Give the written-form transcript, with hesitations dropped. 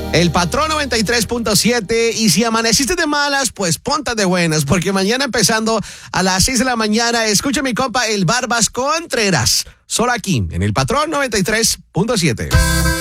El Patrón 93.7, y si amaneciste de malas, pues ponte de buenas, porque mañana empezando a las 6 de la mañana, escucha mi compa el Barbas Contreras, solo aquí, en el Patrón 93.7.